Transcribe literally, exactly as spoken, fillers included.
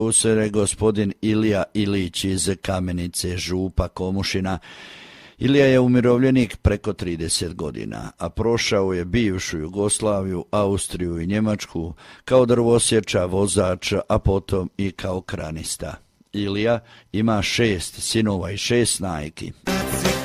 usere gospodin Ilija Ilić iz Kamenice, župa Komušina. Ilija je umirovljenik preko trideset godina, a prošao je bivšu Jugoslaviju, Austriju i Njemačku kao drvosječa, vozač, a potom i kao kranista. Ilija ima šest sinova i šest snajki.